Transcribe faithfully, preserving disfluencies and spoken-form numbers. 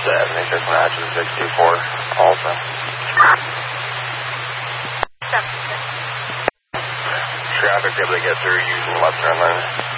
seventy, six matches, six two four, also. Traffic able to get through using left turn lane.